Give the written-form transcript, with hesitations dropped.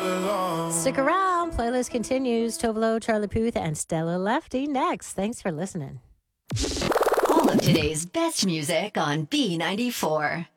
Stick around. Playlist continues. Tovalo, Charlie Puth, and Stella Lefty next. Thanks for listening. All of today's best music on B94.